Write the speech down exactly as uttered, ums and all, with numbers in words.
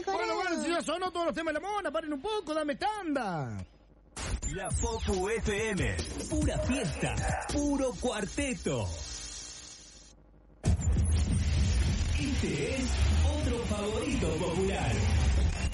Bueno, bueno, si ya sonó todos los temas de la mona, paren un poco, dame tanda. La Popu F M, pura fiesta, puro cuarteto. Este es otro favorito popular.